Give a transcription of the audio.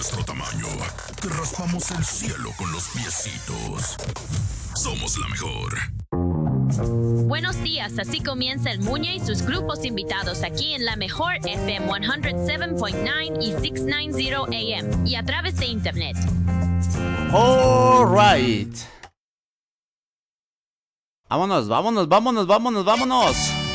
nuestro tamaño, que raspamos el cielo con los piecitos. Somos la mejor. Buenos días, así comienza el Muñe y sus grupos invitados aquí en la mejor FM 107.9 y 690 AM y a través de internet. All right. Vámonos.